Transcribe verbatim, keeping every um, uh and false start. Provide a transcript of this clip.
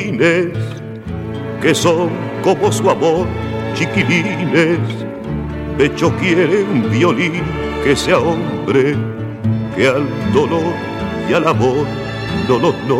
que son como su amor, chiquilines. Pecho quiere un violín que sea hombre, que al dolor y al amor no, no, no